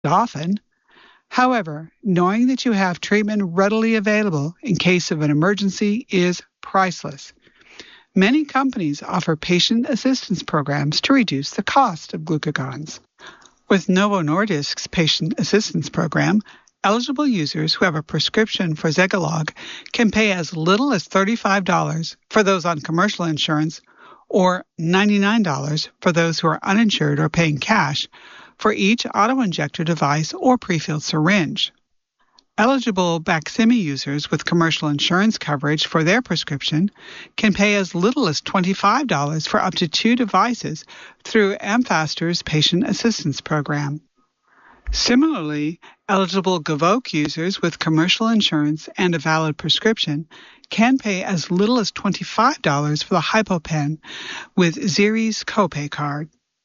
often. However, knowing that you have treatment readily available in case of an emergency is priceless. Many companies offer patient assistance programs to reduce the cost of glucagons. With Novo Nordisk's patient assistance program, eligible users who have a prescription for Zegalogue can pay as little as $35 for those on commercial insurance or $99 for those who are uninsured or paying cash for each autoinjector device or prefilled syringe. Eligible Baqsimi users with commercial insurance coverage for their prescription can pay as little as $25 for up to 2 devices through Amphastar's patient assistance program. Similarly, eligible Gvoke users with commercial insurance and a valid prescription can pay as little as $25 for the HypoPen with Xeris copay card.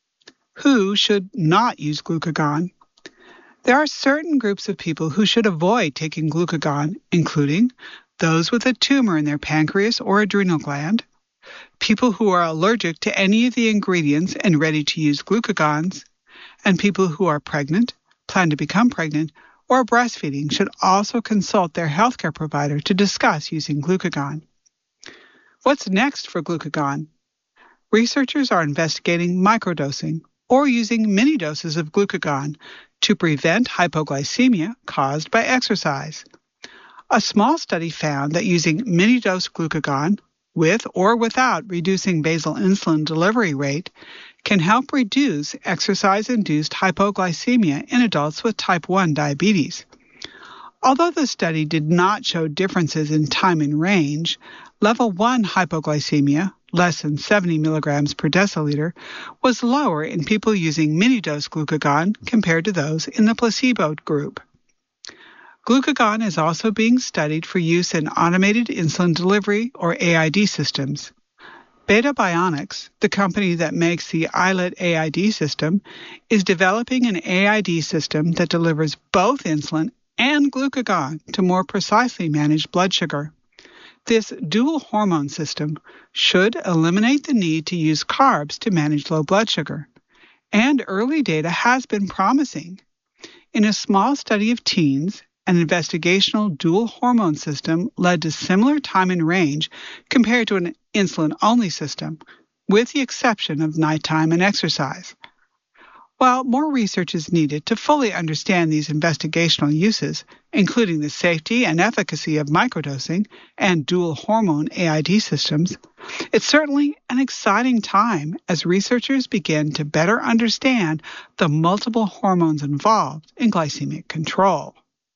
Who should not use glucagon? There are certain groups of people who should avoid taking glucagon, including those with a tumor in their pancreas or adrenal gland, people who are allergic to any of the ingredients and ready to use glucagons, and people who are pregnant, plan to become pregnant, or breastfeeding should also consult their healthcare provider to discuss using glucagon. What's next for glucagon? Researchers are investigating microdosing or using mini doses of glucagon to prevent hypoglycemia caused by exercise. A small study found that using mini-dose glucagon, with or without reducing basal insulin delivery rate, can help reduce exercise-induced hypoglycemia in adults with type 1 diabetes. Although the study did not show differences in time and range, level 1 hypoglycemia, less than 70 milligrams per deciliter, was lower in people using mini-dose glucagon compared to those in the placebo group. Glucagon is also being studied for use in automated insulin delivery or AID systems. Beta Bionics, the company that makes the iLet AID system, is developing an AID system that delivers both insulin and glucagon to more precisely manage blood sugar. This dual hormone system should eliminate the need to use carbs to manage low blood sugar, and early data has been promising. In a small study of teens, an investigational dual hormone system led to similar time and range compared to an insulin-only system, with the exception of nighttime and exercise. While more research is needed to fully understand these investigational uses, including the safety and efficacy of microdosing and dual hormone AID systems, it's certainly an exciting time as researchers begin to better understand the multiple hormones involved in glycemic control.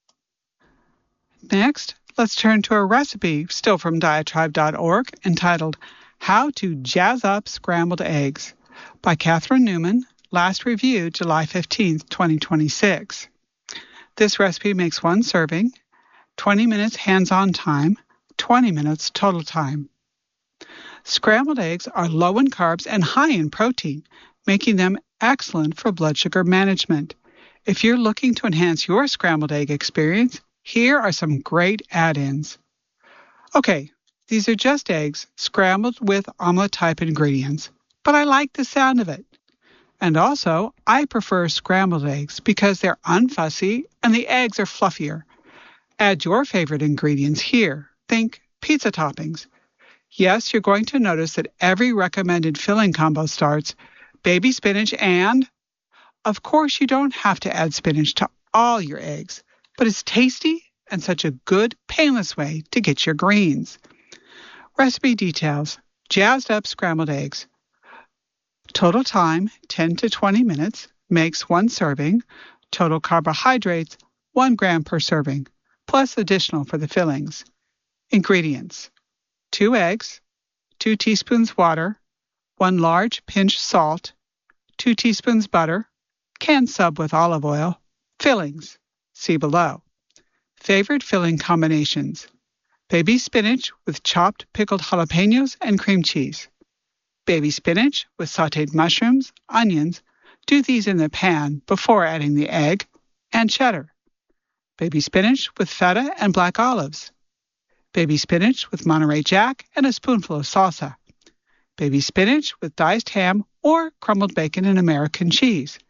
Next, let's turn to a recipe still from diatribe.org entitled How to Jazz Up Scrambled Eggs by Catherine Newman, last reviewed July 15, 2026. This recipe makes 1 serving, 20 minutes hands-on time, 20 minutes total time. Scrambled eggs are low in carbs and high in protein, making them excellent for blood sugar management. If you're looking to enhance your scrambled egg experience, here are some great add-ins. Okay, these are just eggs scrambled with omelet-type ingredients, but I like the sound of it. And also, I prefer scrambled eggs because they're unfussy and the eggs are fluffier. Add your favorite ingredients here. Think pizza toppings. Yes, you're going to notice that every recommended filling combo starts baby spinach and... Of course, you don't have to add spinach to all your eggs, but it's tasty and such a good, painless way to get your greens. Recipe details. Jazzed up scrambled eggs. Total time, 10 to 20 minutes, makes 1 serving. Total carbohydrates, 1 gram per serving, plus additional for the fillings. Ingredients: 2 eggs, 2 teaspoons water, 1 large pinch salt, 2 teaspoons butter, can sub with olive oil. Fillings, see below. Favorite filling combinations: baby spinach with chopped pickled jalapenos and cream cheese. Baby spinach with sautéed mushrooms, onions, do these in the pan before adding the egg, and cheddar. Baby spinach with feta and black olives. Baby spinach with Monterey Jack and a spoonful of salsa. Baby spinach with diced ham or crumbled bacon and American cheese.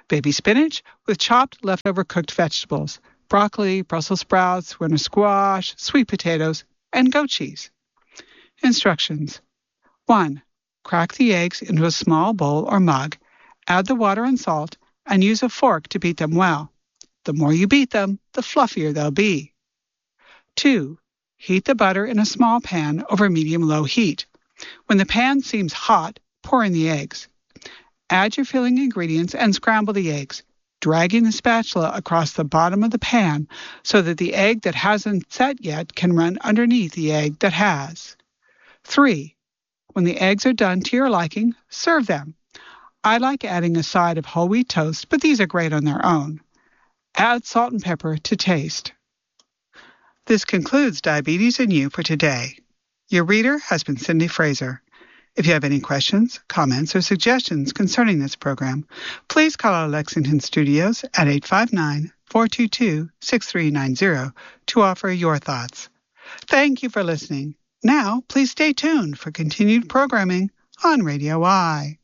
baby spinach with chopped leftover cooked vegetables, broccoli, Brussels sprouts, winter squash, sweet potatoes, and goat cheese. Instructions. 1. Crack the eggs into a small bowl or mug, add the water and salt, and use a fork to beat them well. The more you beat them, the fluffier they'll be. 2. Heat the butter in a small pan over medium-low heat. When the pan seems hot, pour in the eggs. Add your filling ingredients and scramble the eggs, dragging the spatula across the bottom of the pan so that the egg that hasn't set yet can run underneath the egg that has. 3. When the eggs are done to your liking, serve them. I like adding a side of whole wheat toast, but these are great on their own. Add salt and pepper to taste. This concludes Diabetes and You for today. Your reader has been Cindy Fraser. If you have any questions, comments, or suggestions concerning this program, please call our Lexington studios at 859-422-6390 to offer your thoughts. Thank you for listening. Now, please stay tuned for continued programming on Radio I.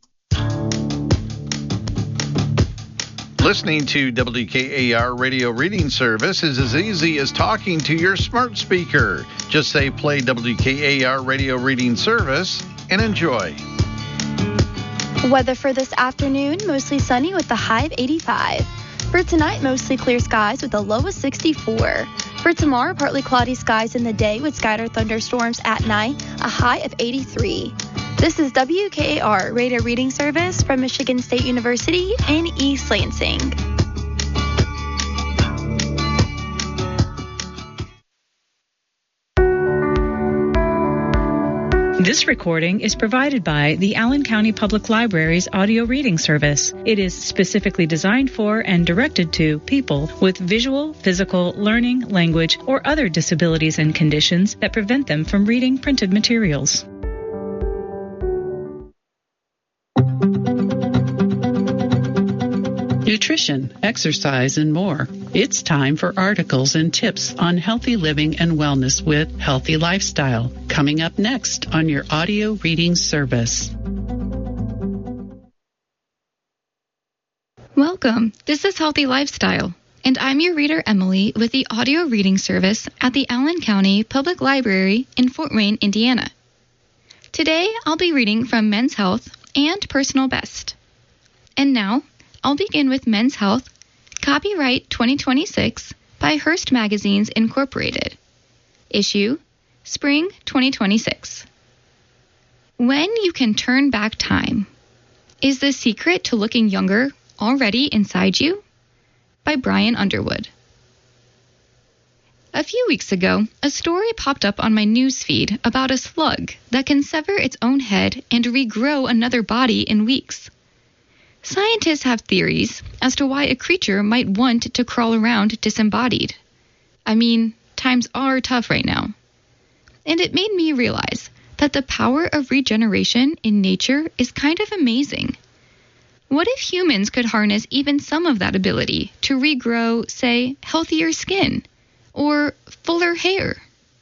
Listening to WKAR Radio Reading Service is as easy as talking to your smart speaker. Just say play WKAR Radio Reading Service and enjoy. Weather for this afternoon, mostly sunny with a high of 85. For tonight, mostly clear skies with a low of 64. For tomorrow, partly cloudy skies in the day with scattered thunderstorms at night, a high of 83. This is WKAR Radio Reading Service from Michigan State University in East Lansing. This recording is provided by the Allen County Public Library's audio reading service. It is specifically designed for and directed to people with visual, physical, learning, language, or other disabilities and conditions that prevent them from reading printed materials. Nutrition, exercise, and more. It's time for articles and tips on healthy living and wellness with Healthy Lifestyle, coming up next on your audio reading service. Welcome. This is Healthy Lifestyle, and I'm your reader, Emily, with the audio reading service at the Allen County Public Library in Fort Wayne, Indiana. Today, I'll be reading from Men's Health and Personal Best. And now, I'll begin with Men's Health, Copyright 2026 by Hearst Magazines Incorporated. Issue, Spring 2026. When you can turn back time. Is the secret to looking younger already inside you? By Brian Underwood. A few weeks ago, a story popped up on my news feed about a slug that can sever its own head and regrow another body in weeks. Scientists have theories as to why a creature might want to crawl around disembodied. I mean, times are tough right now. And it made me realize that the power of regeneration in nature is kind of amazing. What if humans could harness even some of that ability to regrow, say, healthier skin or fuller hair?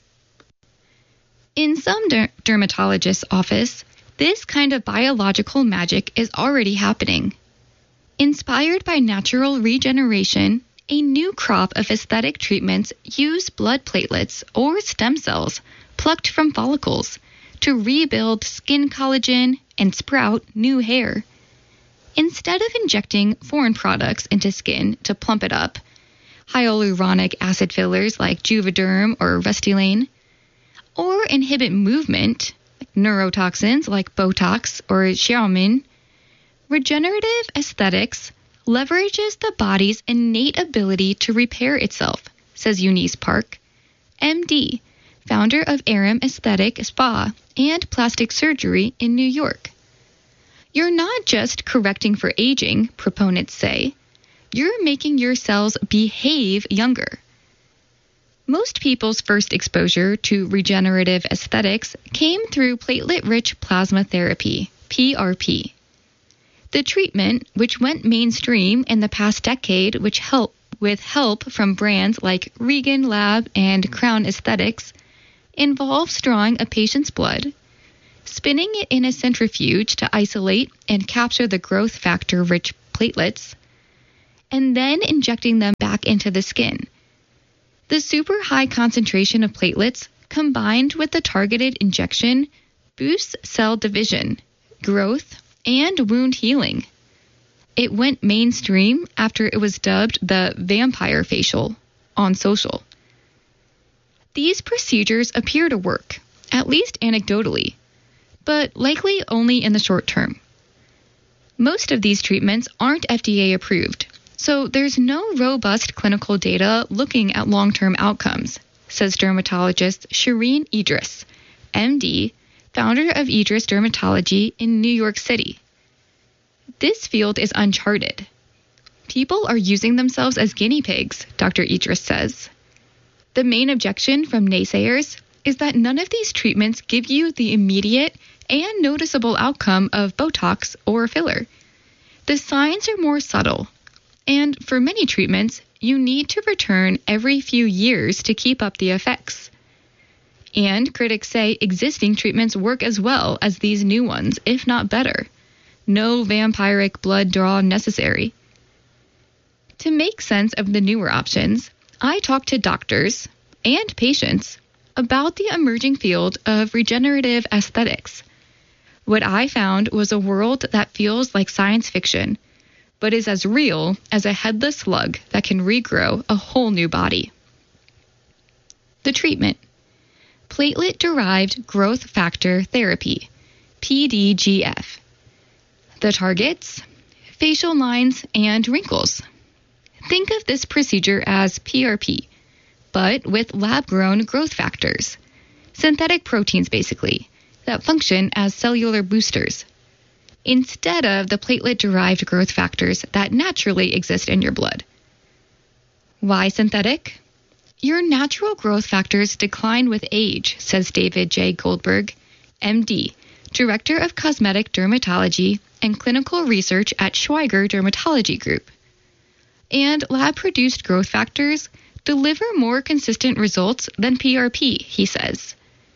In some dermatologist's office, this kind of biological magic is already happening. Inspired by natural regeneration, a new crop of aesthetic treatments use blood platelets or stem cells plucked from follicles to rebuild skin collagen and sprout new hair. Instead of injecting foreign products into skin to plump it up, hyaluronic acid fillers like Juvederm or Restylane, or inhibit movement, neurotoxins like Botox or Xeomin, regenerative aesthetics leverages the body's innate ability to repair itself, says Eunice Park, MD, founder of Aram Aesthetic Spa and Plastic Surgery in New York. You're not just correcting for aging, proponents say. You're making your cells behave younger. Most people's first exposure to regenerative aesthetics came through platelet-rich plasma therapy, PRP. The treatment, which went mainstream in the past decade, with help from brands like Regan Lab and Crown Aesthetics, involves drawing a patient's blood, spinning it in a centrifuge to isolate and capture the growth factor-rich platelets, and then injecting them back into the skin. The super high concentration of platelets combined with the targeted injection boosts cell division, growth, and wound healing. It went mainstream after it was dubbed the vampire facial on social. These procedures appear to work, at least anecdotally, but likely only in the short term. Most of these treatments aren't FDA approved, so there's no robust clinical data looking at long-term outcomes, says dermatologist Shireen Idris, MD, founder of Idris Dermatology in New York City. This field is uncharted. People are using themselves as guinea pigs, Dr. Idris says. The main objection from naysayers is that none of these treatments give you the immediate and noticeable outcome of Botox or filler. The signs are more subtle, and for many treatments, you need to return every few years to keep up the effects. And critics say existing treatments work as well as these new ones, if not better. No vampiric blood draw necessary. To make sense of the newer options, I talked to doctors and patients about the emerging field of regenerative aesthetics. What I found was a world that feels like science fiction, but is as real as a headless slug that can regrow a whole new body. The treatment: platelet-derived growth factor therapy, PDGF. The targets: facial lines and wrinkles. Think of this procedure as PRP, but with lab-grown growth factors, synthetic proteins basically, that function as cellular boosters, instead of the platelet-derived growth factors that naturally exist in your blood. Why synthetic? Your natural growth factors decline with age, says David J. Goldberg, MD, Director of Cosmetic Dermatology and Clinical Research at Schweiger Dermatology Group. And lab-produced growth factors deliver more consistent results than PRP, he says.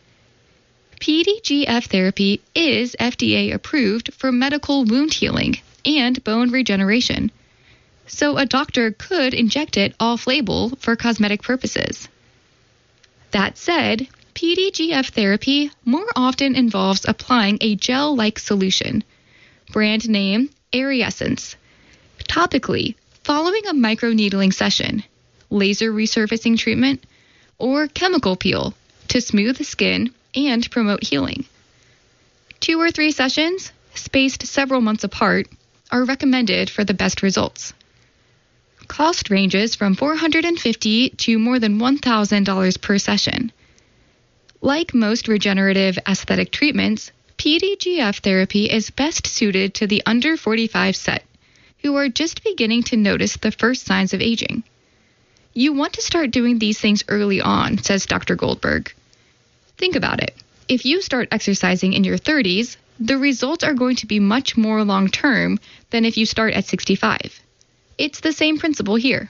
PDGF therapy is FDA approved for medical wound healing and bone regeneration, so a doctor could inject it off-label for cosmetic purposes. That said, PDGF therapy more often involves applying a gel-like solution, brand name Ariessence, topically following a microneedling session, laser resurfacing treatment, or chemical peel to smooth the skin and promote healing. 2 or 3 sessions, spaced several months apart, are recommended for the best results. Cost ranges from $450 to more than $1,000 per session. Like most regenerative aesthetic treatments, PDGF therapy is best suited to the under 45 set, who are just beginning to notice the first signs of aging. You want to start doing these things early on, says Dr. Goldberg. Think about it. If you start exercising in your 30s, the results are going to be much more long-term than if you start at 65. It's the same principle here.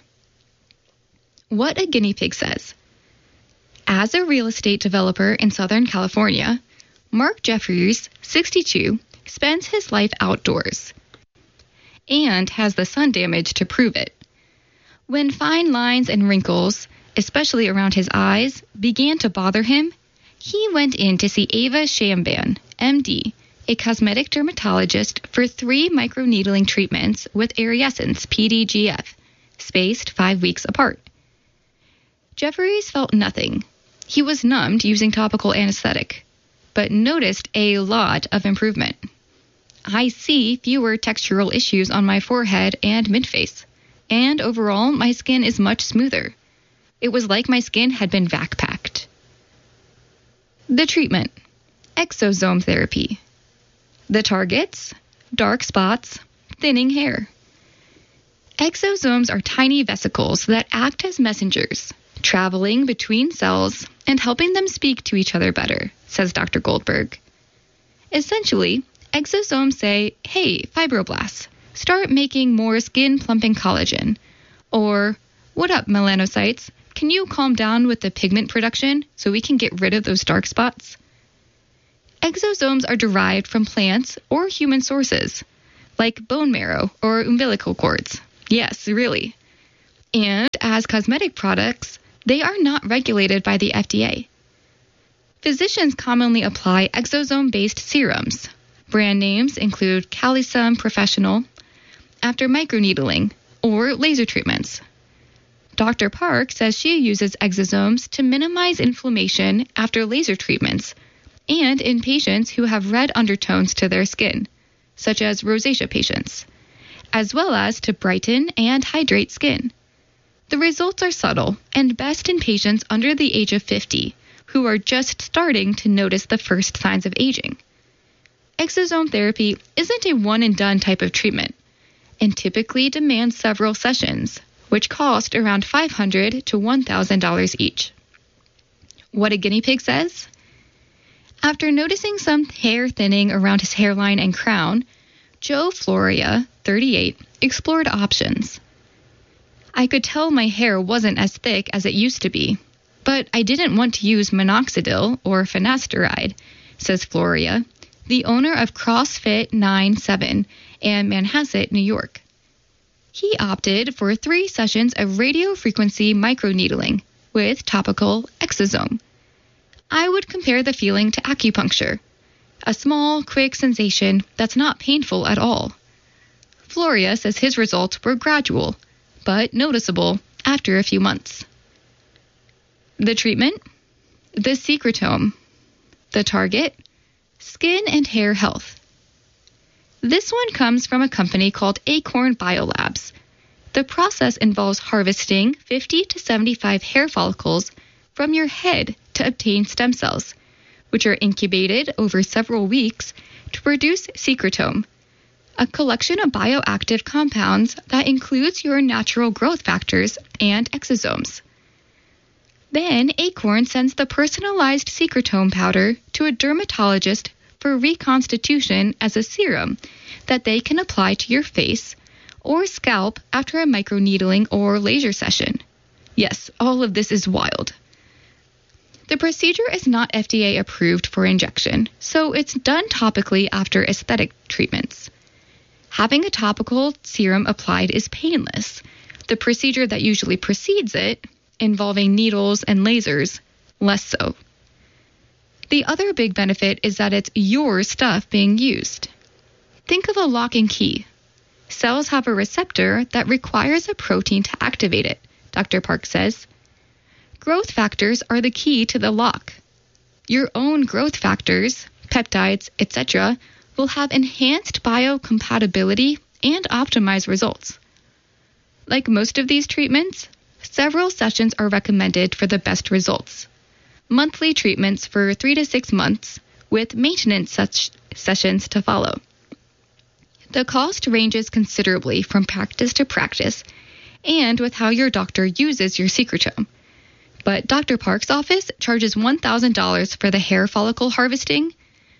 What a guinea pig says. As a real estate developer in Southern California, Mark Jeffries, 62, spends his life outdoors and has the sun damage to prove it. When fine lines and wrinkles, especially around his eyes, began to bother him, he went in to see Ava Shamban, MD, a cosmetic dermatologist, for 3 microneedling treatments with Ariessence PDGF, spaced 5 weeks apart. Jeffries felt nothing. He was numbed using topical anesthetic, but noticed a lot of improvement. I see fewer textural issues on my forehead and midface, and overall my skin is much smoother. It was like my skin had been vac-packed. The treatment: exosome therapy. The targets: dark spots, thinning hair. Exosomes are tiny vesicles that act as messengers, traveling between cells and helping them speak to each other better, says Dr. Goldberg. Essentially, exosomes say, hey, fibroblasts, start making more skin-plumping collagen. Or, what up, melanocytes? Can you calm down with the pigment production so we can get rid of those dark spots? Exosomes are derived from plants or human sources, like bone marrow or umbilical cords. Yes, really. And as cosmetic products, they are not regulated by the FDA. Physicians commonly apply exosome-based serums. Brand names include Calisum Professional, after microneedling, or laser treatments. Dr. Park says she uses exosomes to minimize inflammation after laser treatments and in patients who have red undertones to their skin, such as rosacea patients, as well as to brighten and hydrate skin. The results are subtle and best in patients under the age of 50 who are just starting to notice the first signs of aging. Exosome therapy isn't a one-and-done type of treatment and typically demands several sessions, which cost around $500 to $1,000 each. What a guinea pig says? After noticing some hair thinning around his hairline and crown, Joe Floria, 38, explored options. I could tell my hair wasn't as thick as it used to be, but I didn't want to use minoxidil or finasteride, says Floria, the owner of CrossFit 97 in Manhasset, New York. He opted for 3 sessions of radiofrequency microneedling with topical exosome. I would compare the feeling to acupuncture, a small, quick sensation that's not painful at all. Floria says his results were gradual, but noticeable after a few months. The treatment? The secretome. The target? Skin and hair health. This one comes from a company called Acorn Biolabs. The process involves harvesting 50 to 75 hair follicles from your head to obtain stem cells, which are incubated over several weeks to produce secretome, a collection of bioactive compounds that includes your natural growth factors and exosomes. Then Acorn sends the personalized secretome powder to a dermatologist for reconstitution as a serum that they can apply to your face or scalp after a microneedling or laser session. Yes, all of this is wild. The procedure is not FDA approved for injection, so it's done topically after aesthetic treatments. Having a topical serum applied is painless. The procedure that usually precedes it, involving needles and lasers, less so. The other big benefit is that it's your stuff being used. Think of a lock and key. Cells have a receptor that requires a protein to activate it, Dr. Park says. Growth factors are the key to the lock. Your own growth factors, peptides, etc., will have enhanced biocompatibility and optimized results. Like most of these treatments, several sessions are recommended for the best results. Monthly treatments for 3 to 6 months, with maintenance sessions to follow. The cost ranges considerably from practice to practice and with how your doctor uses your secretome. But Dr. Park's office charges $1,000 for the hair follicle harvesting,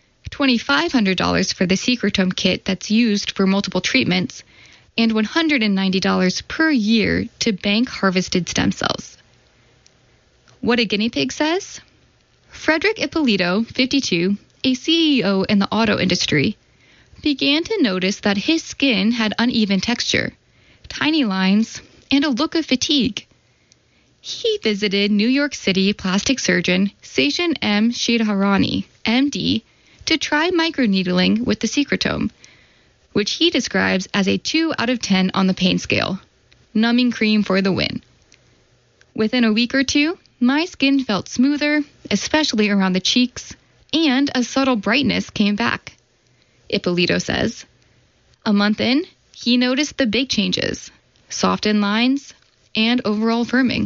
$2,500 for the secretome kit that's used for multiple treatments, and $190 per year to bank harvested stem cells. What a guinea pig says? Frederick Ippolito, 52, a CEO in the auto industry, began to notice that his skin had uneven texture, tiny lines, and a look of fatigue. He visited New York City plastic surgeon Sajan M. Shidharani, MD, to try microneedling with the secretome, which he describes as a 2 out of 10 on the pain scale. Numbing cream for the win. Within a week or two, my skin felt smoother, especially around the cheeks, and a subtle brightness came back, Ippolito says. A month in, he noticed the big changes, softened lines, and overall firming.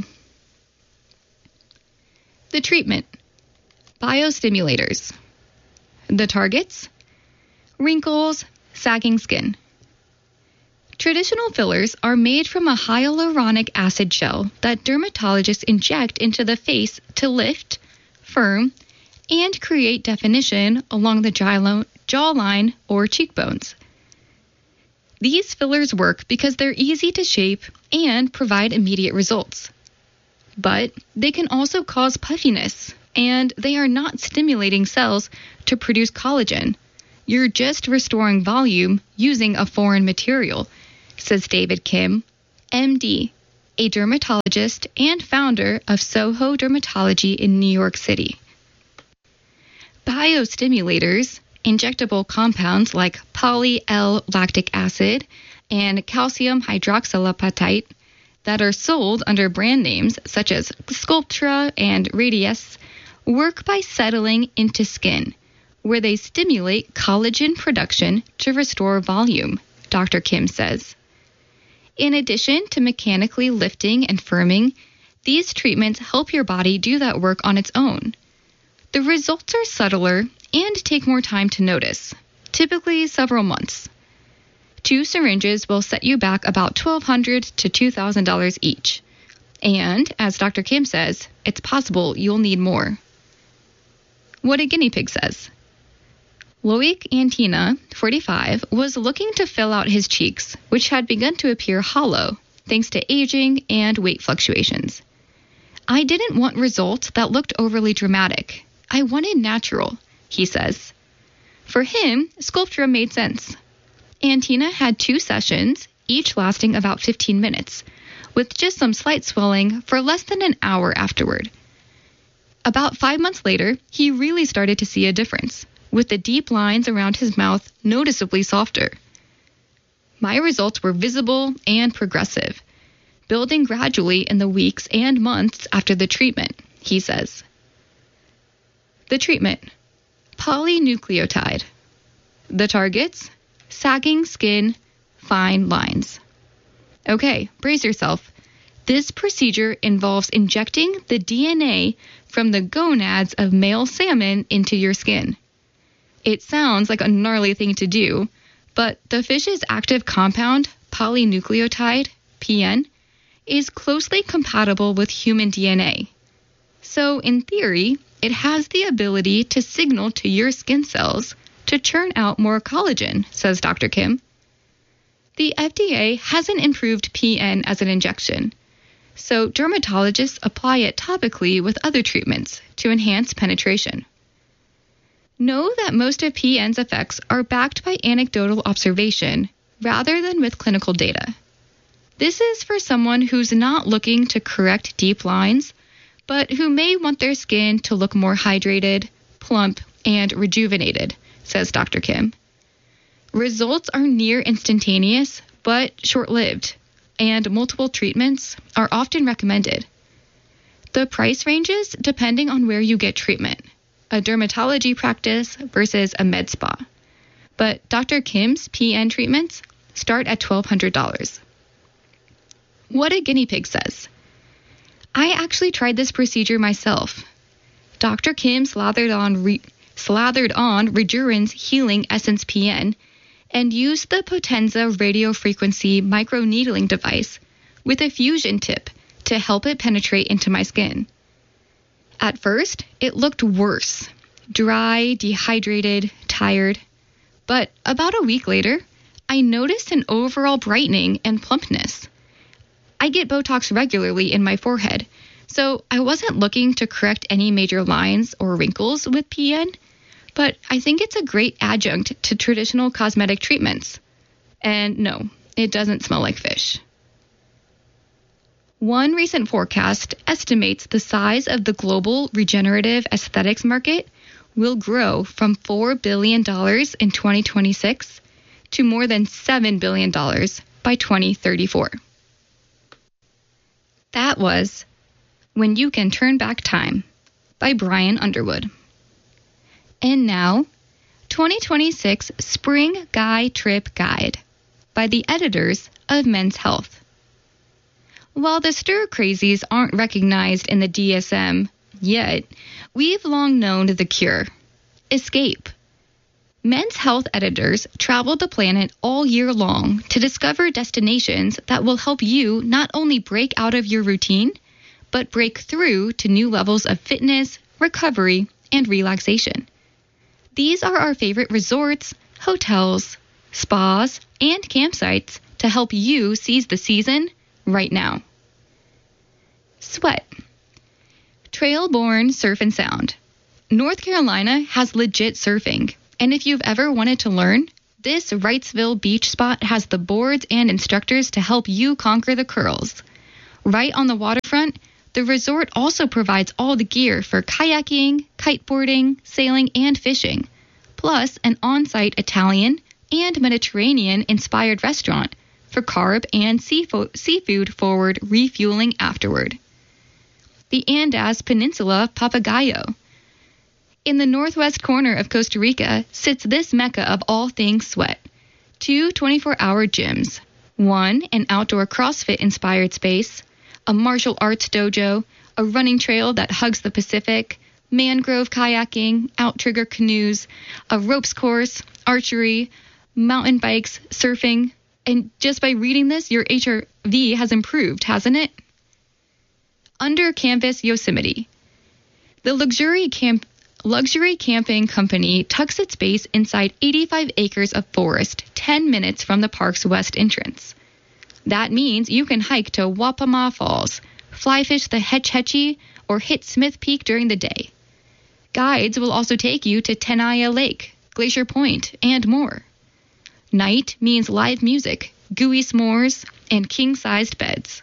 The treatment. Biostimulators. The targets. Wrinkles, sagging skin. Traditional fillers are made from a hyaluronic acid gel that dermatologists inject into the face to lift, firm, and create definition along the jawline or cheekbones. These fillers work because they're easy to shape and provide immediate results. But they can also cause puffiness, and they are not stimulating cells to produce collagen. You're just restoring volume using a foreign material, says David Kim, MD, a dermatologist and founder of Soho Dermatology in New York City. Biostimulators, injectable compounds like poly-L-lactic acid and calcium hydroxylapatite that are sold under brand names such as Sculptra and Radiesse, work by settling into skin, where they stimulate collagen production to restore volume, Dr. Kim says. In addition to mechanically lifting and firming, these treatments help your body do that work on its own. The results are subtler and take more time to notice, typically several months. 2 syringes will set you back about $1,200 to $2,000 each. And, as Dr. Kim says, it's possible you'll need more. What a guinea pig says. Loic Antina, 45, was looking to fill out his cheeks, which had begun to appear hollow, thanks to aging and weight fluctuations. I didn't want results that looked overly dramatic. I wanted natural, he says. For him, Sculptra made sense. Antina had 2 sessions, each lasting about 15 minutes, with just some slight swelling for less than an hour afterward. About 5 months later, he really started to see a difference, with the deep lines around his mouth noticeably softer. My results were visible and progressive, building gradually in the weeks and months after the treatment, he says. The treatment: polynucleotide. The targets: sagging skin, fine lines. Okay, brace yourself. This procedure involves injecting the DNA from the gonads of male salmon into your skin. It sounds like a gnarly thing to do, but the fish's active compound, polynucleotide, PN, is closely compatible with human DNA. So, in theory, it has the ability to signal to your skin cells to churn out more collagen, says Dr. Kim. The FDA hasn't improved PN as an injection, so dermatologists apply it topically with other treatments to enhance penetration. Know that most of PN's effects are backed by anecdotal observation rather than with clinical data. This is for someone who's not looking to correct deep lines, but who may want their skin to look more hydrated, plump, and rejuvenated, says Dr. Kim. Results are near instantaneous, but short-lived, and multiple treatments are often recommended. The price ranges depending on where you get treatment, a dermatology practice versus a med spa. But Dr. Kim's PN treatments start at $1,200. What a guinea pig says. I actually tried this procedure myself. Dr. Kim slathered on Rejuren's Healing Essence PN and used the Potenza radiofrequency microneedling device with a fusion tip to help it penetrate into my skin. At first, it looked worse, dry, dehydrated, tired. But about a week later, I noticed an overall brightening and plumpness. I get Botox regularly in my forehead, so I wasn't looking to correct any major lines or wrinkles with PN, but I think it's a great adjunct to traditional cosmetic treatments. And no, it doesn't smell like fish. One recent forecast estimates the size of the global regenerative aesthetics market will grow from $4 billion in 2026 to more than $7 billion by 2034. That was When You Can Turn Back Time by Brian Underwood. And now, 2026 Spring Guy Trip Guide by the editors of Men's Health. While the stir-crazies aren't recognized in the DSM yet, we've long known the cure: escape. Men's Health editors travel the planet all year long to discover destinations that will help you not only break out of your routine, but break through to new levels of fitness, recovery, and relaxation. These are our favorite resorts, hotels, spas, and campsites to help you seize the season right now. Sweat. Trailborne Surf and Sound. North Carolina has legit surfing, and if you've ever wanted to learn, This Wrightsville beach spot has the boards and instructors to help you conquer the curls. Right on the waterfront, the resort also provides all the gear for kayaking, kiteboarding, sailing, and fishing, plus an on-site Italian and Mediterranean-inspired restaurant for carb and seafood-forward refueling afterward. The Andes Peninsula Papagayo. In the northwest corner of Costa Rica sits this mecca of all things sweat. 2 24-hour gyms, 1 an outdoor CrossFit-inspired space, a martial arts dojo, a running trail that hugs the Pacific, mangrove kayaking, outrigger canoes, a ropes course, archery, mountain bikes, surfing, and just by reading this, your HRV has improved, hasn't it? Under Campus Yosemite. The luxury camping company tucks its base inside 85 acres of forest 10 minutes from the park's west entrance. That means you can hike to Wapama Falls, fly fish the Hetch Hetchy, or hit Smith Peak during the day. Guides will also take you to Tenaya Lake, Glacier Point, and more. Night means live music, gooey s'mores, and king-sized beds.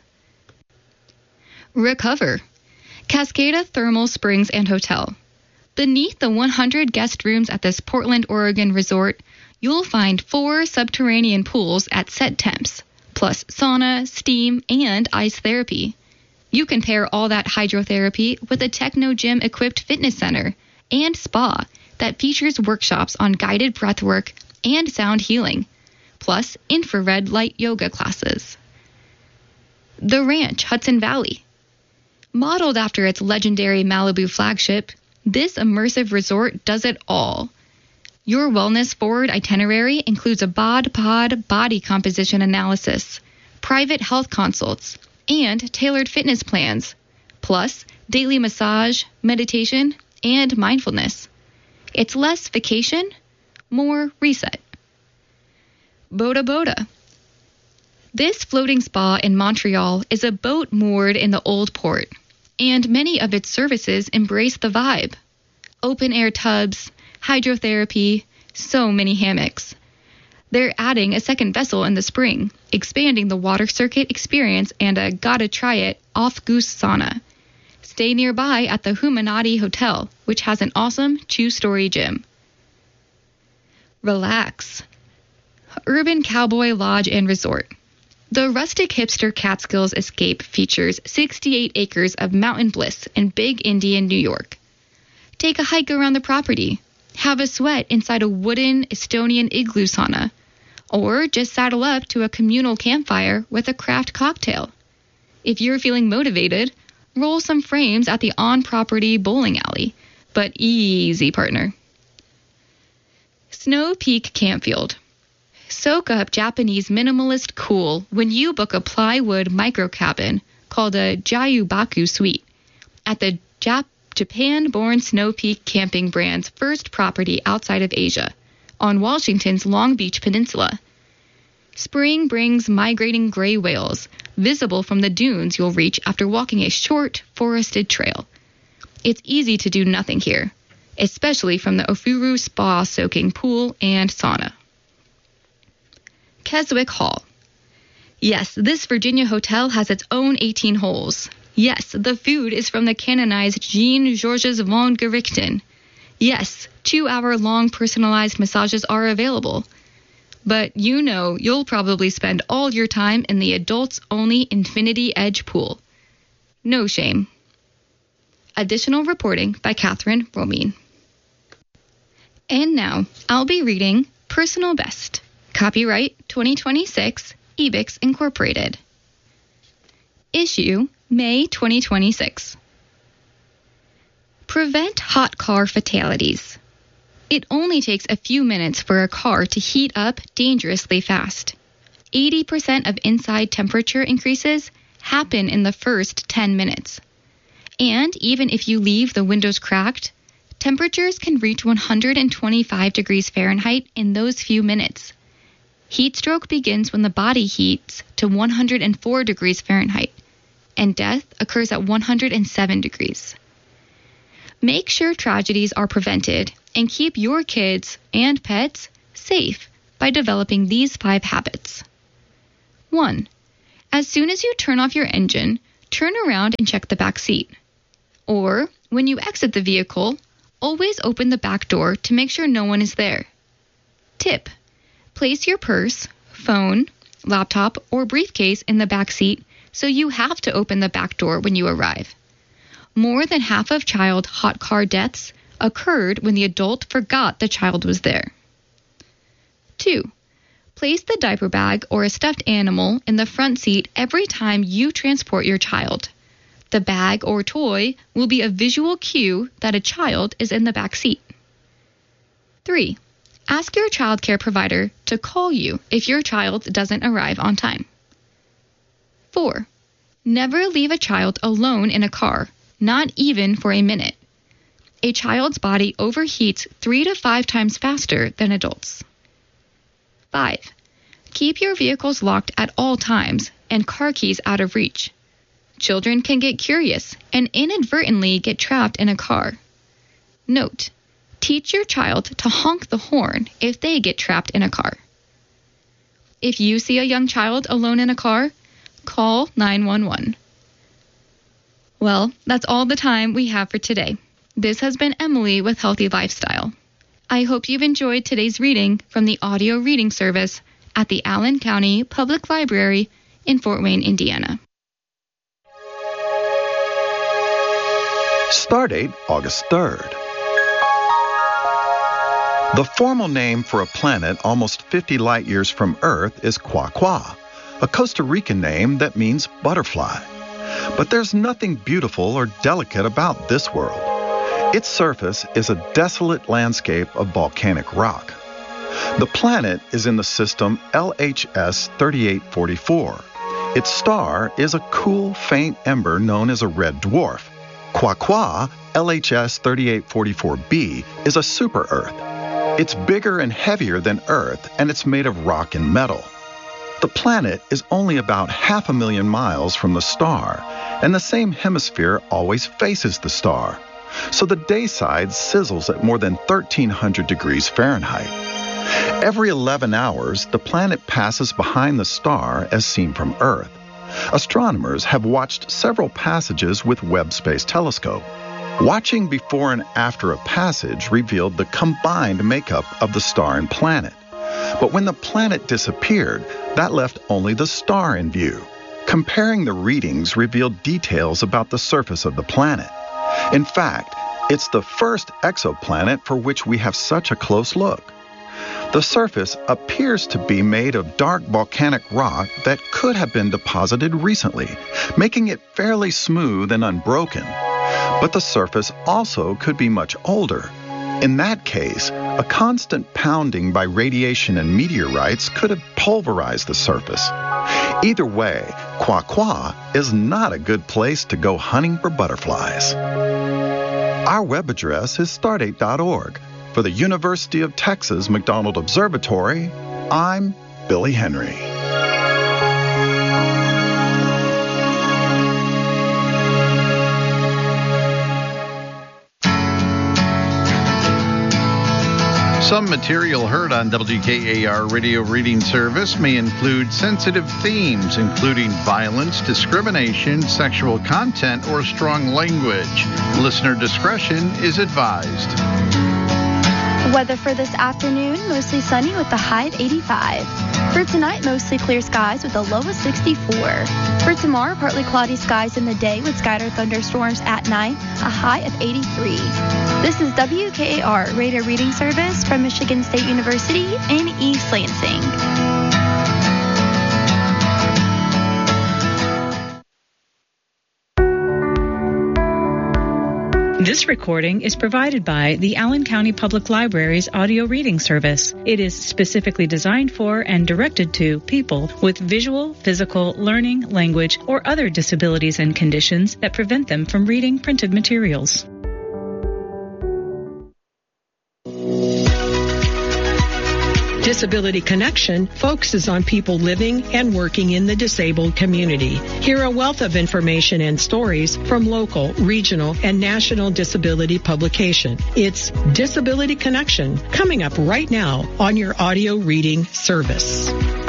Recover. Cascada Thermal Springs and Hotel. Beneath the 100 guest rooms at this Portland, Oregon resort, you'll find 4 subterranean pools at set temps, plus sauna, steam, and ice therapy. You can pair all that hydrotherapy with a techno gym-equipped fitness center and spa that features workshops on guided breathwork and sound healing, plus infrared light yoga classes. The Ranch, Hudson Valley. Modeled after its legendary Malibu flagship, this immersive resort does it all. Your wellness-forward itinerary includes a BOD-POD body composition analysis, private health consults, and tailored fitness plans, plus daily massage, meditation, and mindfulness. It's less vacation, more reset. Boda Boda. This floating spa in Montreal is a boat moored in the old port, and many of its services embrace the vibe. Open-air tubs, hydrotherapy, so many hammocks. They're adding a second vessel in the spring, expanding the water circuit experience and a gotta-try-it off-goose sauna. Stay nearby at the Humanati Hotel, which has an awesome 2-story gym. Relax. Urban Cowboy Lodge and Resort. The rustic hipster Catskills Escape features 68 acres of mountain bliss in Big Indian, New York. Take a hike around the property, have a sweat inside a wooden Estonian igloo sauna, or just saddle up to a communal campfire with a craft cocktail. If you're feeling motivated, roll some frames at the on-property bowling alley, but easy, partner. Snow Peak Campfield. Soak up Japanese minimalist cool when you book a plywood micro cabin called a Jayubaku Suite at the Japan-born Snow Peak Camping brand's first property outside of Asia, on Washington's Long Beach Peninsula. Spring brings migrating gray whales, visible from the dunes you'll reach after walking a short, forested trail. It's easy to do nothing here, especially from the Ofuru Spa soaking pool and sauna. Keswick Hall. Yes, this Virginia hotel has its own 18 holes. Yes, the food is from the canonized Jean-Georges von Gerichten. Yes, 2-hour-long personalized massages are available. But you know you'll probably spend all your time in the adults-only Infinity Edge pool. No shame. Additional reporting by Catherine Romine. And now, I'll be reading Personal Best. Copyright 2026, Ebix Incorporated. Issue May 2026. Prevent hot car fatalities. It only takes a few minutes for a car to heat up dangerously fast. 80% of inside temperature increases happen in the first 10 minutes. And even if you leave the windows cracked, temperatures can reach 125 degrees Fahrenheit in those few minutes. Heat stroke begins when the body heats to 104 degrees Fahrenheit, and death occurs at 107 degrees. Make sure tragedies are prevented and keep your kids and pets safe by developing these 5 habits. 1. As soon as you turn off your engine, turn around and check the back seat. Or, when you exit the vehicle, always open the back door to make sure no one is there. Tip: place your purse, phone, laptop, or briefcase in the back seat so you have to open the back door when you arrive. More than half of child hot car deaths occurred when the adult forgot the child was there. 2. Place the diaper bag or a stuffed animal in the front seat every time you transport your child. The bag or toy will be a visual cue that a child is in the back seat. 3. Ask your child care provider to call you if your child doesn't arrive on time. 4. Never leave a child alone in a car, not even for a minute. A child's body overheats 3 to 5 times faster than adults. 5. Keep your vehicles locked at all times and car keys out of reach. Children can get curious and inadvertently get trapped in a car. Note: teach your child to honk the horn if they get trapped in a car. If you see a young child alone in a car, call 911. Well, that's all the time we have for today. This has been Emily with Healthy Lifestyle. I hope you've enjoyed today's reading from the audio reading service at the Allen County Public Library in Fort Wayne, Indiana. Stardate August 3rd. The formal name for a planet almost 50 light years from Earth is Quaqua, a Costa Rican name that means butterfly. But there's nothing beautiful or delicate about this world. Its surface is a desolate landscape of volcanic rock. The planet is in the system LHS 3844. Its star is a cool, faint ember known as a red dwarf. Quaqua, LHS 3844b, is a super-Earth. It's bigger and heavier than Earth, and it's made of rock and metal. The planet is only about 500,000 miles from the star, and the same hemisphere always faces the star. So the day side sizzles at more than 1,300 degrees Fahrenheit. Every 11 hours, the planet passes behind the star as seen from Earth. Astronomers have watched several passages with Webb Space Telescope. Watching before and after a passage revealed the combined makeup of the star and planet. But when the planet disappeared, that left only the star in view. Comparing the readings revealed details about the surface of the planet. In fact, it's the first exoplanet for which we have such a close look. The surface appears to be made of dark volcanic rock that could have been deposited recently, making it fairly smooth and unbroken. But the surface also could be much older. In that case, a constant pounding by radiation and meteorites could have pulverized the surface. Either way, Quaqua is not a good place to go hunting for butterflies. Our web address is stardate.org. For the University of Texas McDonald Observatory, I'm Billy Henry. Some material heard on WKAR Radio Reading Service may include sensitive themes, including violence, discrimination, sexual content, or strong language. Listener discretion is advised. Weather for this afternoon, mostly sunny with a high of 85. For tonight, mostly clear skies with a low of 64. For tomorrow, partly cloudy skies in the day with scattered thunderstorms at night, a high of 83. This is WKAR Radio Reading Service from Michigan State University in East Lansing. This recording is provided by the Allen County Public Library's audio reading service. It is specifically designed for and directed to people with visual, physical, learning, language, or other disabilities and conditions that prevent them from reading printed materials. Disability Connection focuses on people living and working in the disabled community. Hear a wealth of information and stories from local, regional, and national disability publication. It's Disability Connection, coming up right now on your audio reading service.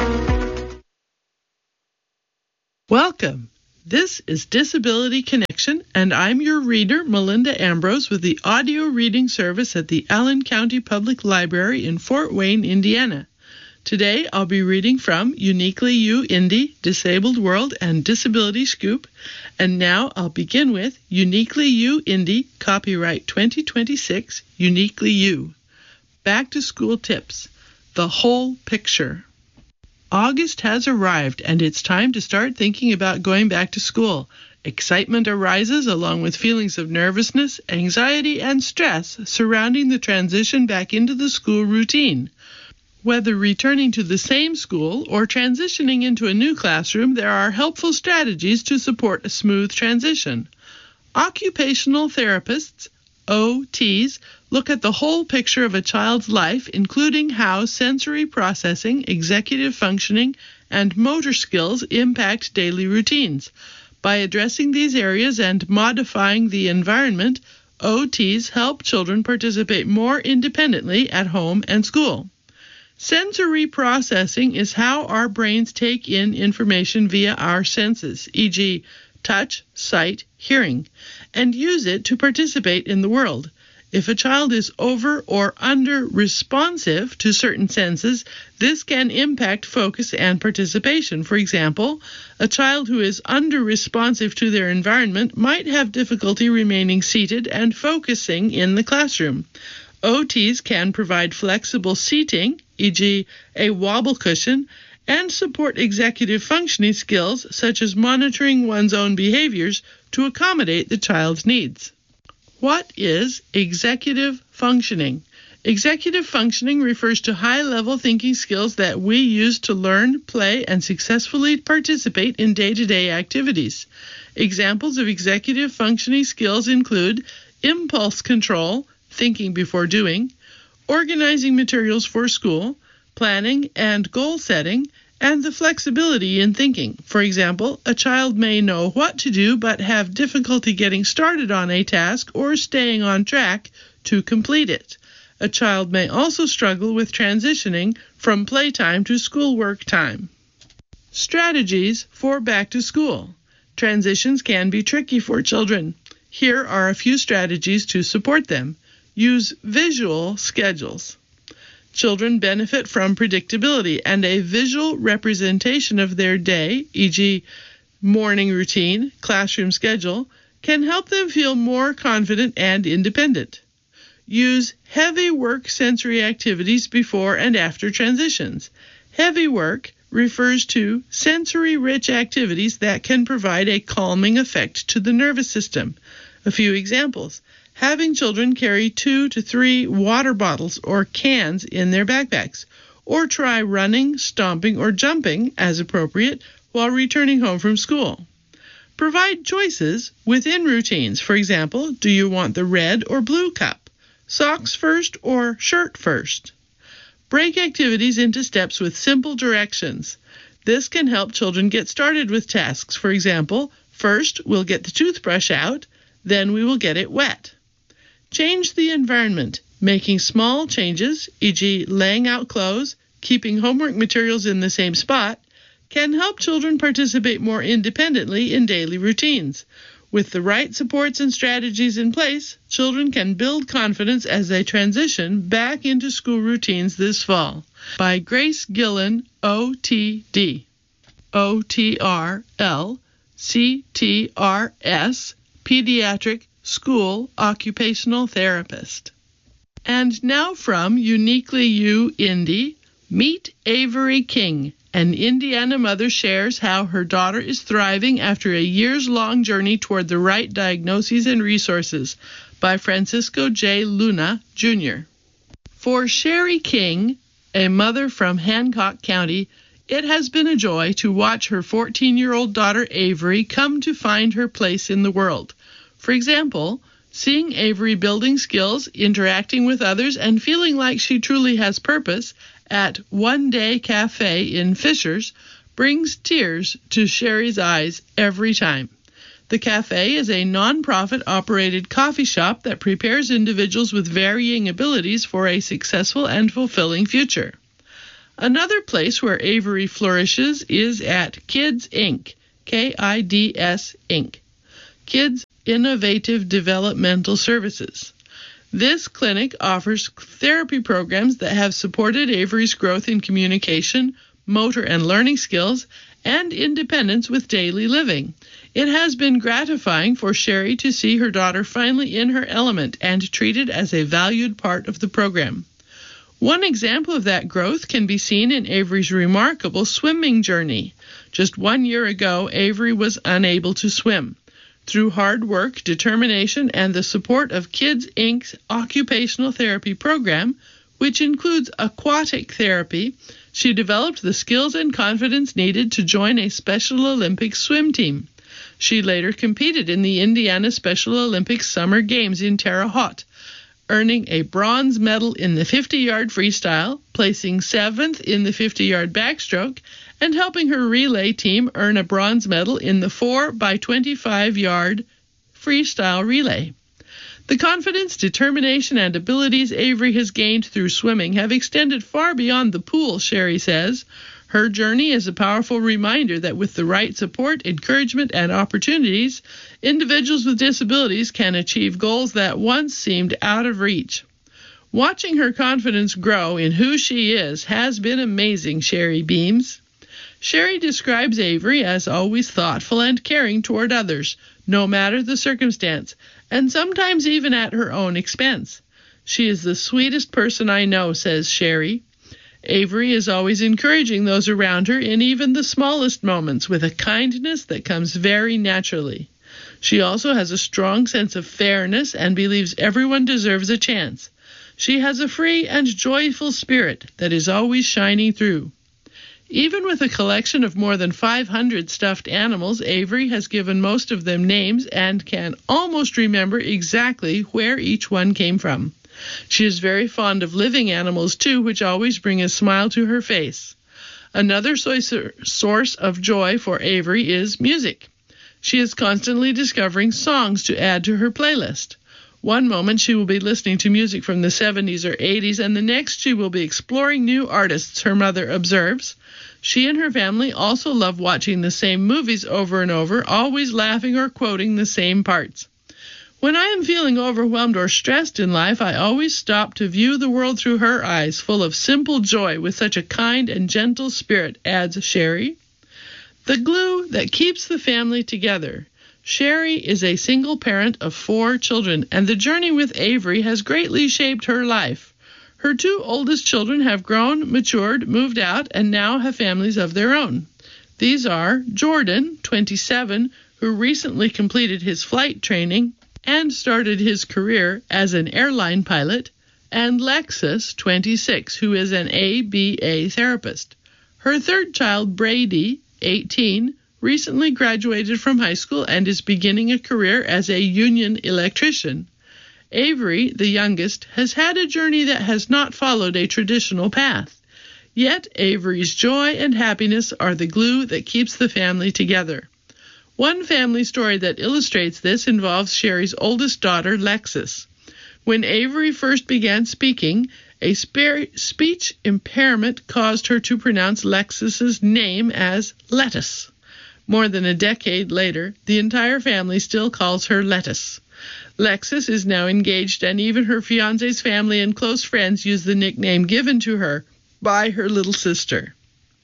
Welcome. This is Disability Connection, and I'm your reader, Melinda Ambrose, with the audio reading service at the Allen County Public Library in Fort Wayne, Indiana. Today, I'll be reading from Uniquely You Indie, Disabled World, and Disability Scoop. And now I'll begin with Uniquely You Indie, copyright 2026, Uniquely You. Back to School Tips. The Whole Picture. August has arrived, and it's time to start thinking about going back to school. Excitement arises along with feelings of nervousness, anxiety, and stress surrounding the transition back into the school routine. Whether returning to the same school or transitioning into a new classroom, there are helpful strategies to support a smooth transition. Occupational therapists, OTs, look at the whole picture of a child's life, including how sensory processing, executive functioning, and motor skills impact daily routines. By addressing these areas and modifying the environment, OTs help children participate more independently at home and school. Sensory processing is how our brains take in information via our senses, e.g., touch, sight, hearing, and use it to participate in the world. If a child is over or under responsive to certain senses, this can impact focus and participation. For example, a child who is under responsive to their environment might have difficulty remaining seated and focusing in the classroom. OTs can provide flexible seating, e.g., a wobble cushion, and support executive functioning skills such as monitoring one's own behaviors to accommodate the child's needs. What is executive functioning? Executive functioning refers to high-level thinking skills that we use to learn, play, and successfully participate in day-to-day activities. Examples of executive functioning skills include impulse control, thinking before doing, organizing materials for school, planning and goal setting, and the flexibility in thinking. For example, a child may know what to do but have difficulty getting started on a task or staying on track to complete it. A child may also struggle with transitioning from playtime to schoolwork time. Strategies for back to school. Transitions can be tricky for children. Here are a few strategies to support them. Use visual schedules. Children benefit from predictability, and a visual representation of their day, e.g., morning routine, classroom schedule, can help them feel more confident and independent. Use heavy work sensory activities before and after transitions. Heavy work refers to sensory-rich activities that can provide a calming effect to the nervous system. A few examples. Having children carry 2 to 3 water bottles or cans in their backpacks, or try running, stomping, or jumping, as appropriate, while returning home from school. Provide choices within routines. For example, do you want the red or blue cup? Socks first or shirt first? Break activities into steps with simple directions. This can help children get started with tasks. For example, first we'll get the toothbrush out, then we will get it wet. Change the environment. Making small changes, e.g., laying out clothes, keeping homework materials in the same spot, can help children participate more independently in daily routines. With the right supports and strategies in place, children can build confidence as they transition back into school routines this fall. By Grace Gillen, OTD. OTRL, CTRS, Pediatric School Occupational Therapist. And now from Uniquely You Indie, meet Avery King. An Indiana mother shares how her daughter is thriving after a years-long journey toward the right diagnoses and resources, by Francisco J. Luna, Jr. For Sherry King, a mother from Hancock County, it has been a joy to watch her 14-year-old daughter Avery come to find her place in the world. For example, seeing Avery building skills, interacting with others, and feeling like she truly has purpose at One Day Cafe in Fishers brings tears to Sherry's eyes every time. The cafe is a non-profit-operated coffee shop that prepares individuals with varying abilities for a successful and fulfilling future. Another place where Avery flourishes is at Kids Inc., Kids Inc., Kids Innovative Developmental Services. This clinic offers therapy programs that have supported Avery's growth in communication, motor and learning skills, and independence with daily living. It has been gratifying for Sherry to see her daughter finally in her element and treated as a valued part of the program. One example of that growth can be seen in Avery's remarkable swimming journey. Just 1 year ago, Avery was unable to swim. Through hard work, determination, and the support of Kids Inc.'s occupational therapy program, which includes aquatic therapy, she developed the skills and confidence needed to join a Special Olympics swim team. She later competed in the Indiana Special Olympics Summer Games in Terre Haute, earning a bronze medal in the 50-yard freestyle, placing 7th in the 50-yard backstroke, and helping her relay team earn a bronze medal in the 4x25-yard freestyle relay. The confidence, determination, and abilities Avery has gained through swimming have extended far beyond the pool, Sherry says. Her journey is a powerful reminder that with the right support, encouragement, and opportunities, individuals with disabilities can achieve goals that once seemed out of reach. Watching her confidence grow in who she is has been amazing, Sherry beams. Sherry describes Avery as always thoughtful and caring toward others, no matter the circumstance, and sometimes even at her own expense. She is the sweetest person I know, says Sherry. Avery is always encouraging those around her in even the smallest moments with a kindness that comes very naturally. She also has a strong sense of fairness and believes everyone deserves a chance. She has a free and joyful spirit that is always shining through. Even with a collection of more than 500 stuffed animals, Avery has given most of them names and can almost remember exactly where each one came from. She is very fond of living animals, too, which always bring a smile to her face. Another source of joy for Avery is music. She is constantly discovering songs to add to her playlist. One moment she will be listening to music from the 70s or 80s, and the next she will be exploring new artists, her mother observes. She and her family also love watching the same movies over and over, always laughing or quoting the same parts. When I am feeling overwhelmed or stressed in life, I always stop to view the world through her eyes, full of simple joy with such a kind and gentle spirit, adds Sherry. The glue that keeps the family together. Sherry is a single parent of 4 children, and the journey with Avery has greatly shaped her life. Her 2 oldest children have grown, matured, moved out, and now have families of their own. These are Jordan, 27, who recently completed his flight training and started his career as an airline pilot, and Lexus, 26, who is an ABA therapist. Her 3rd child, Brady, 18, recently graduated from high school and is beginning a career as a union electrician. Avery, the youngest, has had a journey that has not followed a traditional path. Yet Avery's joy and happiness are the glue that keeps the family together. One family story that illustrates this involves Sherry's oldest daughter, Lexus. When Avery first began speaking, a speech impairment caused her to pronounce Lexus's name as Lettuce. More than a decade later, the entire family still calls her Lettuce. Lexus is now engaged, and even her fiancé's family and close friends use the nickname given to her by her little sister.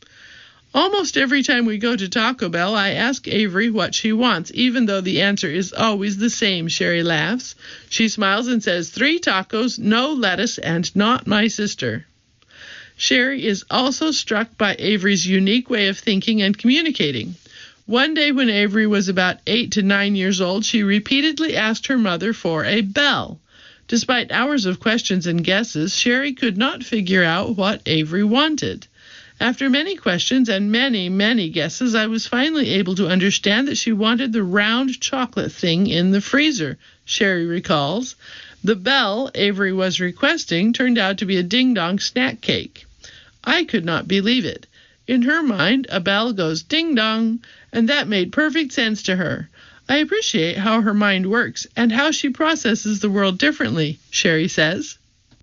Almost every time we go to Taco Bell, I ask Avery what she wants, even though the answer is always the same, Sherry laughs. She smiles and says, 3 tacos, no lettuce, and not my sister. Sherry is also struck by Avery's unique way of thinking and communicating. One day when Avery was about 8 to 9 years old, she repeatedly asked her mother for a bell. Despite hours of questions and guesses, Sherry could not figure out what Avery wanted. After many questions and many guesses, I was finally able to understand that she wanted the round chocolate thing in the freezer, Sherry recalls. The bell Avery was requesting turned out to be a ding-dong snack cake. I could not believe it. In her mind, a bell goes ding-dong, and that made perfect sense to her. I appreciate how her mind works and how she processes the world differently, Sherry says.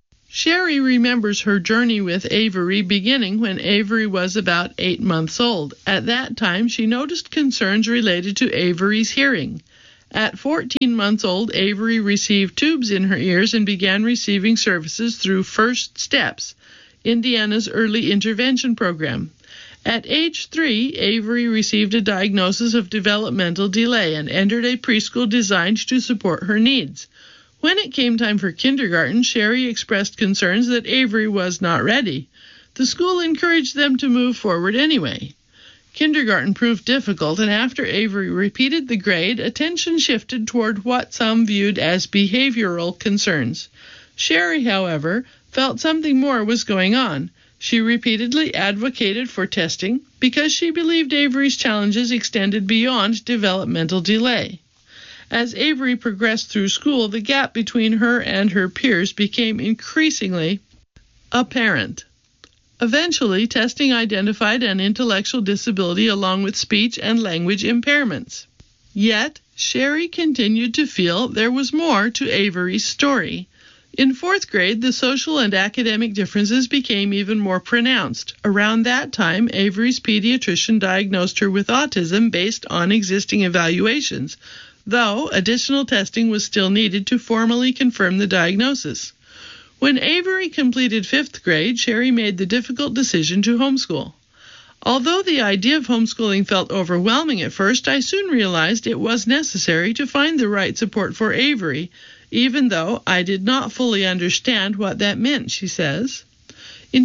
Sherry remembers her journey with Avery beginning when Avery was about 8 months old. At that time, she noticed concerns related to Avery's hearing. At 14 months old, Avery received tubes in her ears and began receiving services through First Steps, Indiana's early intervention program. At age 3, Avery received a diagnosis of developmental delay and entered a preschool designed to support her needs. When it came time for kindergarten, Sherry expressed concerns that Avery was not ready. The school encouraged them to move forward anyway. Kindergarten proved difficult, and after Avery repeated the grade, attention shifted toward what some viewed as behavioral concerns. Sherry, however, felt something more was going on. She repeatedly advocated for testing because she believed Avery's challenges extended beyond developmental delay. As Avery progressed through school, the gap between her and her peers became increasingly apparent. Eventually, testing identified an intellectual disability along with speech and language impairments. Yet, Sherry continued to feel there was more to Avery's story. In 4th grade, the social and academic differences became even more pronounced. Around that time, Avery's pediatrician diagnosed her with autism based on existing evaluations, though additional testing was still needed to formally confirm the diagnosis. When Avery completed 5th grade, Sherry made the difficult decision to homeschool. Although the idea of homeschooling felt overwhelming at first, I soon realized it was necessary to find the right support for Avery, even though I did not fully understand what that meant, she says. In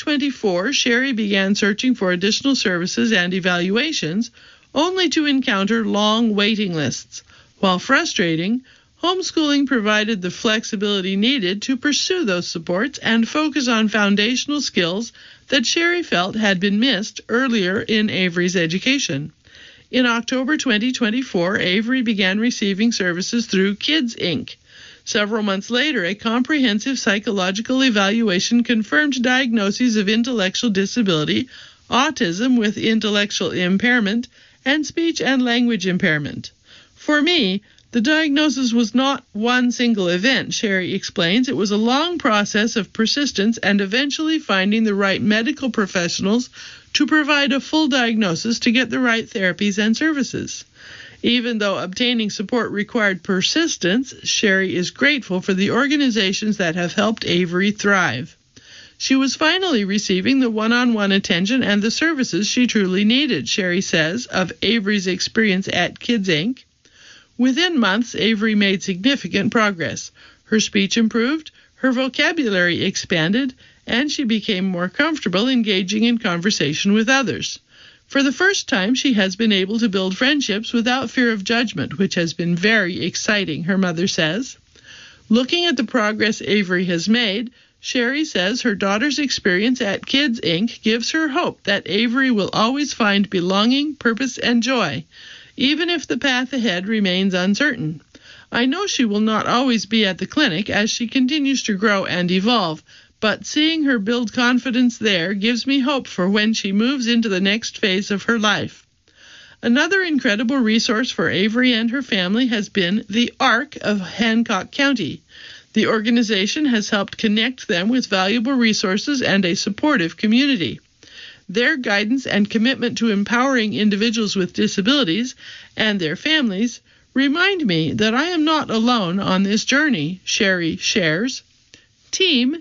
2024, Sherry began searching for additional services and evaluations, only to encounter long waiting lists. While frustrating, homeschooling provided the flexibility needed to pursue those supports and focus on foundational skills that Sherry felt had been missed earlier in Avery's education. In October 2024, Avery began receiving services through Kids Inc. Several months later, a comprehensive psychological evaluation confirmed diagnoses of intellectual disability, autism with intellectual impairment, and speech and language impairment. For me, the diagnosis was not one single event, Sherry explains. It was a long process of persistence and eventually finding the right medical professionals to provide a full diagnosis to get the right therapies and services. Even though obtaining support required persistence, Sherry is grateful for the organizations that have helped Avery thrive. She was finally receiving the one-on-one attention and the services she truly needed, Sherry says of Avery's experience at Kids Inc. Within months, Avery made significant progress. Her speech improved, her vocabulary expanded, and she became more comfortable engaging in conversation with others. For the first time, she has been able to build friendships without fear of judgment, which has been very exciting, her mother says. Looking at the progress Avery has made, Sherry says her daughter's experience at Kids Inc. gives her hope that Avery will always find belonging, purpose, and joy, even if the path ahead remains uncertain. I know she will not always be at the clinic as she continues to grow and evolve, but seeing her build confidence there gives me hope for when she moves into the next phase of her life. Another incredible resource for Avery and her family has been the ARC of Hancock County. The organization has helped connect them with valuable resources and a supportive community. Their guidance and commitment to empowering individuals with disabilities and their families remind me that I am not alone on this journey, Sherry shares. Team,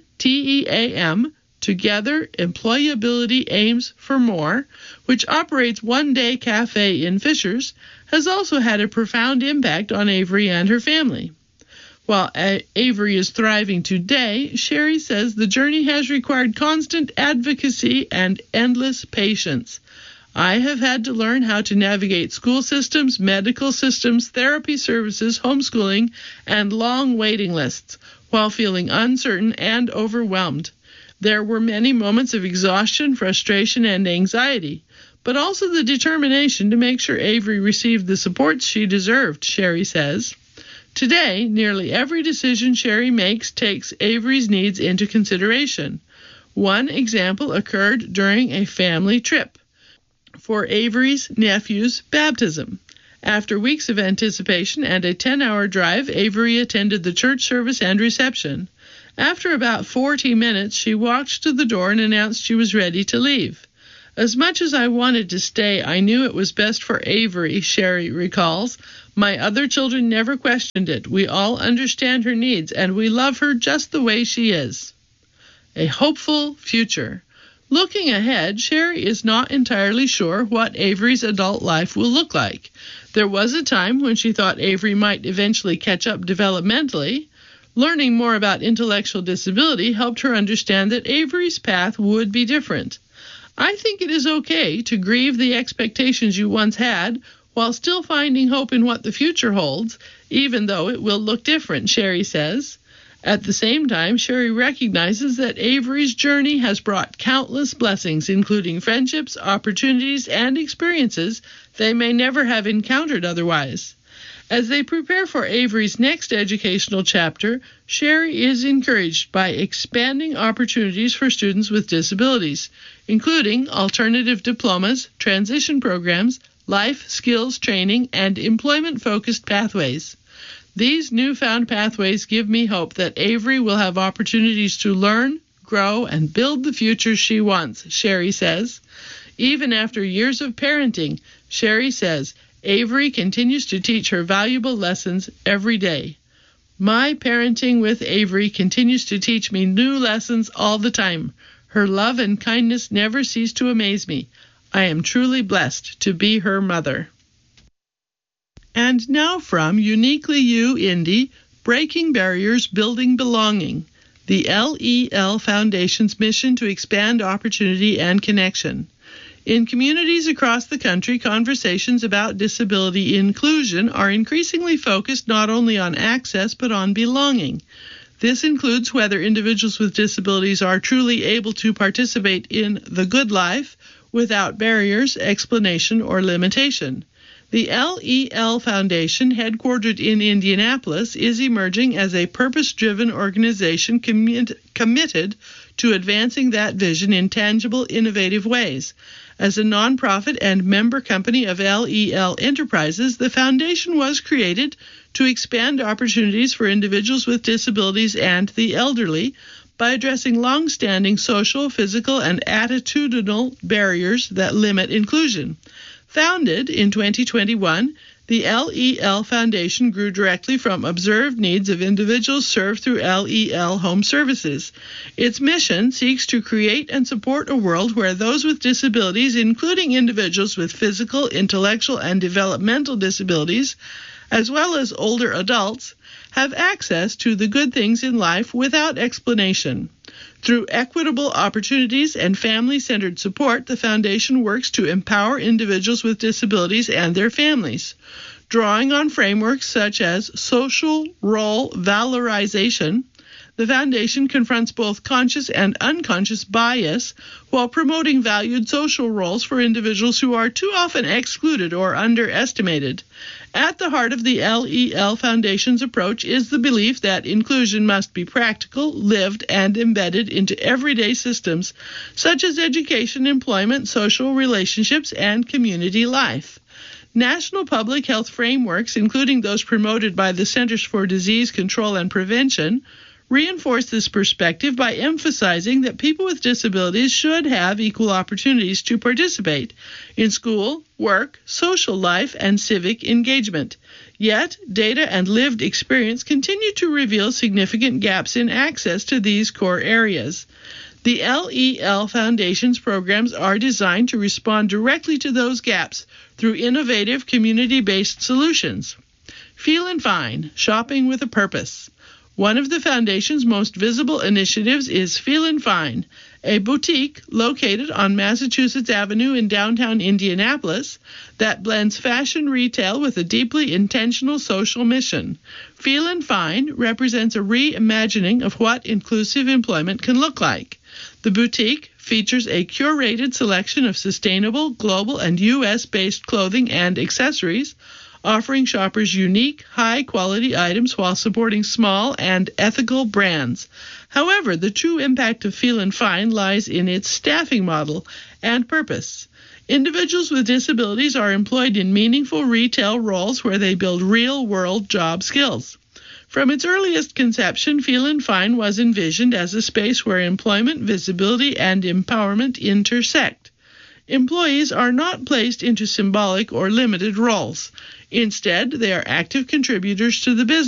TEAM, Together Employability Aims for More, which operates One Day Cafe in Fishers, has also had a profound impact on Avery and her family. While Avery is thriving today, Sherry says the journey has required constant advocacy and endless patience. I have had to learn how to navigate school systems, medical systems, therapy services, homeschooling, and long waiting lists, while feeling uncertain and overwhelmed. There were many moments of exhaustion, frustration, and anxiety, but also the determination to make sure Avery received the support she deserved, Sherry says. Today, nearly every decision Sherry makes takes Avery's needs into consideration. One example occurred during a family trip for Avery's nephew's baptism. After weeks of anticipation and a 10-hour drive, Avery attended the church service and reception. After about 40 minutes, she walked to the door and announced she was ready to leave. As much as I wanted to stay, I knew it was best for Avery, Sherry recalls. My other children never questioned it. We all understand her needs, and we love her just the way she is. A hopeful future. Looking ahead, Sherry is not entirely sure what Avery's adult life will look like. There was a time when she thought Avery might eventually catch up developmentally. Learning more about intellectual disability helped her understand that Avery's path would be different. I think it is okay to grieve the expectations you once had while still finding hope in what the future holds, even though it will look different, Sherry says. At the same time, Sherry recognizes that Avery's journey has brought countless blessings, including friendships, opportunities, and experiences they may never have encountered otherwise. As they prepare for Avery's next educational chapter, Sherry is encouraged by expanding opportunities for students with disabilities, including alternative diplomas, transition programs, life skills training, and employment-focused pathways. These newfound pathways give me hope that Avery will have opportunities to learn, grow, and build the future she wants, Sherry says. Even after years of parenting, Sherry says, Avery continues to teach her valuable lessons every day. My parenting with Avery continues to teach me new lessons all the time. Her love and kindness never cease to amaze me. I am truly blessed to be her mother. And now from Uniquely You Indie, Breaking Barriers, Building Belonging, the LEL Foundation's mission to expand opportunity and connection. In communities across the country, conversations about disability inclusion are increasingly focused not only on access but on belonging. This includes whether individuals with disabilities are truly able to participate in the good life without barriers, explanation, or limitation. The LEL Foundation, headquartered in Indianapolis, is emerging as a purpose-driven organization committed to advancing that vision in tangible, innovative ways. As a nonprofit and member company of LEL Enterprises, the foundation was created to expand opportunities for individuals with disabilities and the elderly by addressing long-standing social, physical, and attitudinal barriers that limit inclusion. Founded in 2021, the LEL Foundation grew directly from observed needs of individuals served through LEL Home Services. Its mission seeks to create and support a world where those with disabilities, including individuals with physical, intellectual, and developmental disabilities, as well as older adults, have access to the good things in life without explanation. Through equitable opportunities and family-centered support, the Foundation works to empower individuals with disabilities and their families. Drawing on frameworks such as social role valorization, the Foundation confronts both conscious and unconscious bias while promoting valued social roles for individuals who are too often excluded or underestimated. At the heart of the LEL Foundation's approach is the belief that inclusion must be practical, lived, and embedded into everyday systems such as education, employment, social relationships, and community life. National public health frameworks, including those promoted by the Centers for Disease Control and Prevention, reinforce this perspective by emphasizing that people with disabilities should have equal opportunities to participate in school, work, social life, and civic engagement. Yet, data and lived experience continue to reveal significant gaps in access to these core areas. The LEL Foundation's programs are designed to respond directly to those gaps through innovative community-based solutions. Feelin' Fine, Shopping with a Purpose. One of the Foundation's most visible initiatives is Feelin' Fine, a boutique located on Massachusetts Avenue in downtown Indianapolis that blends fashion retail with a deeply intentional social mission. Feelin' Fine represents a reimagining of what inclusive employment can look like. The boutique features a curated selection of sustainable, global, and U.S.-based clothing and accessories, offering shoppers unique, high-quality items while supporting small and ethical brands. However, the true impact of Feel and Find lies in its staffing model and purpose. Individuals with disabilities are employed in meaningful retail roles where they build real-world job skills. From its earliest conception, Feel and Find was envisioned as a space where employment, visibility, and empowerment intersect. Employees are not placed into symbolic or limited roles. Instead, they are active contributors to the business.